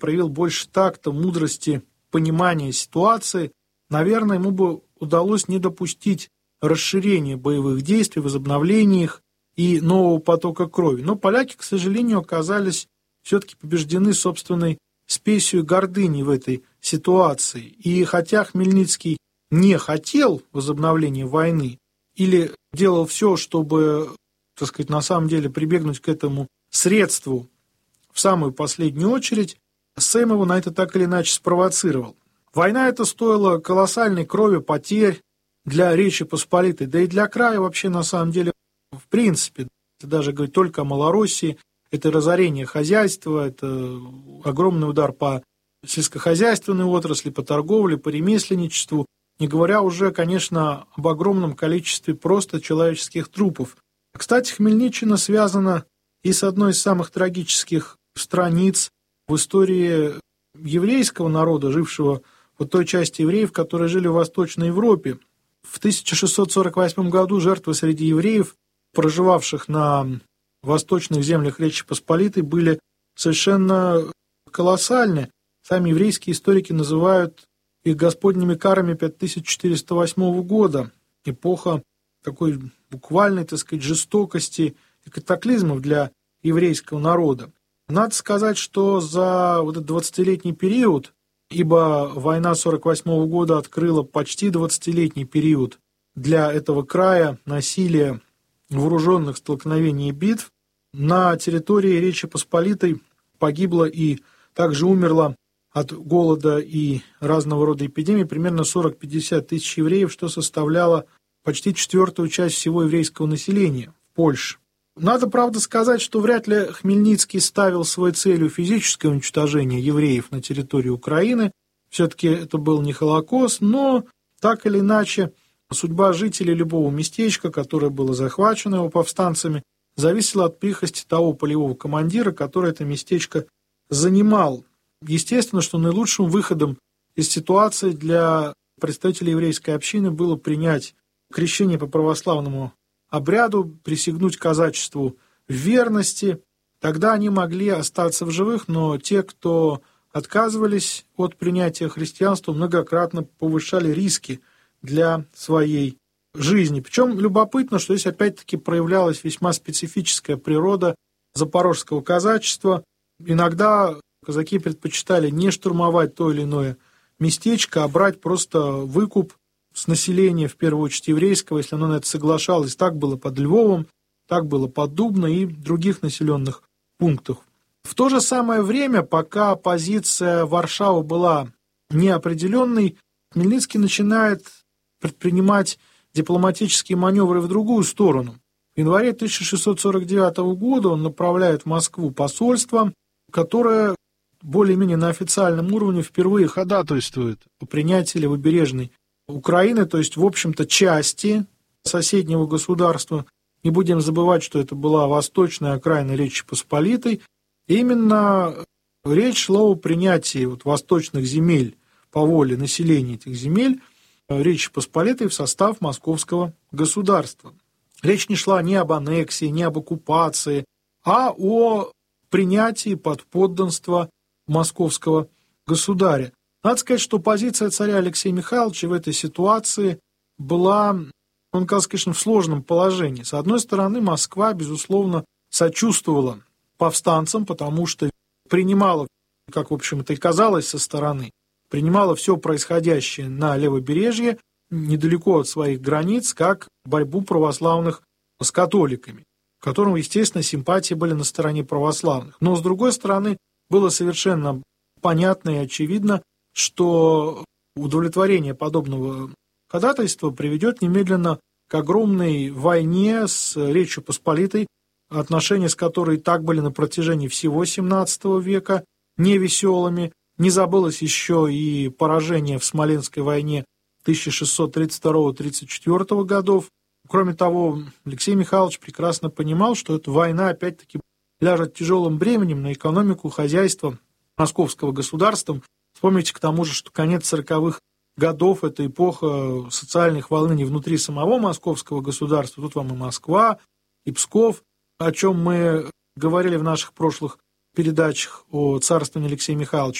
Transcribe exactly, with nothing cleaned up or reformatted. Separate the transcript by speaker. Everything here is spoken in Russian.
Speaker 1: проявил больше такта, мудрости, понимания ситуации, наверное, ему бы удалось не допустить расширения боевых действий, возобновления их и нового потока крови. Но поляки, к сожалению, оказались все-таки побеждены собственной спесью и гордыней в этой ситуации. И хотя Хмельницкий не хотел возобновления войны или делал все, чтобы, так сказать, на самом деле прибегнуть к этому средству в самую последнюю очередь, Сейм его на это так или иначе спровоцировал. Война эта стоила колоссальной крови, потерь для Речи Посполитой, да и для края вообще на самом деле в принципе. Это даже говорить только о Малороссии, это разорение хозяйства, это огромный удар по сельскохозяйственной отрасли, по торговле, по ремесленничеству, не говоря уже, конечно, об огромном количестве просто человеческих трупов. Кстати, Хмельниччина связана и с одной из самых трагических страниц в истории еврейского народа, жившего в той части евреев, которые жили в Восточной Европе. В тысяча шестьсот сорок восьмом году жертвы среди евреев, проживавших на восточных землях Речи Посполитой, были совершенно колоссальны. Сами еврейские историки называют их господними карами пять тысяч четыреста восьмого года. Эпоха такой буквальной, так сказать, жестокости и катаклизмов для еврейского народа. Надо сказать, что за вот этот двадцатилетний период, ибо война сорок восьмого года открыла почти двадцатилетний период для этого края насилия, вооруженных столкновений и битв, на территории Речи Посполитой погибло и также умерло от голода и разного рода эпидемий примерно сорок-пятьдесят тысяч евреев, что составляло почти четвертую часть всего еврейского населения в Польше. Надо, правда, сказать, что вряд ли Хмельницкий ставил своей целью физическое уничтожение евреев на территории Украины. Все-таки это был не Холокост, но так или иначе судьба жителей любого местечка, которое было захвачено его повстанцами, зависела от прихоти того полевого командира, который это местечко занимал. Естественно, что наилучшим выходом из ситуации для представителей еврейской общины было принять крещение по православному обряду, присягнуть казачеству в верности. Тогда они могли остаться в живых, но те, кто отказывались от принятия христианства, многократно повышали риски для своей жизни. Причем любопытно, что здесь опять-таки проявлялась весьма специфическая природа запорожского казачества. Иногда казаки предпочитали не штурмовать то или иное местечко, а брать просто выкуп с населения, в первую очередь еврейского, если оно на это соглашалось. Так было под Львовом, так было под Дубно и других населенных пунктах. В то же самое время, пока позиция Варшавы была неопределенной, Хмельницкий начинает предпринимать дипломатические маневры в другую сторону. В январе тысяча шестьсот сорок девятого года он направляет в Москву посольство, которое более-менее на официальном уровне впервые ходатайствует о принятии левобережной Украины, то есть, в общем-то, части соседнего государства. Не будем забывать, что это была восточная окраина Речи Посполитой. И именно речь шла о принятии вот восточных земель по воле населения этих земель Речи Посполитой в состав московского государства. Речь не шла ни об аннексии, ни об оккупации, а о принятии под подданство московского государя. Надо сказать, что позиция царя Алексея Михайловича в этой ситуации была, он оказался, конечно, в сложном положении. С одной стороны, Москва, безусловно, сочувствовала повстанцам, потому что принимала, как, в общем, это и казалось со стороны, принимала все происходящее на левобережье, недалеко от своих границ, как борьбу православных с католиками, которым, естественно, симпатии были на стороне православных. Но, с другой стороны, было совершенно понятно и очевидно, что удовлетворение подобного ходатайства приведет немедленно к огромной войне с Речью Посполитой, отношения с которой так были на протяжении всего семнадцатого века невеселыми. Не забылось еще и поражение в Смоленской войне тысяча шестьсот тридцать второго — тридцать четвёртого годов. Кроме того, Алексей Михайлович прекрасно понимал, что эта война опять-таки ляжет тяжелым бременем на экономику, хозяйство московского государства. Вспомните к тому же, что конец сороковых годов – это эпоха социальных волнений внутри самого московского государства. Тут вам и Москва, и Псков, о чем мы говорили в наших прошлых передачах о царствовании Алексея Михайловича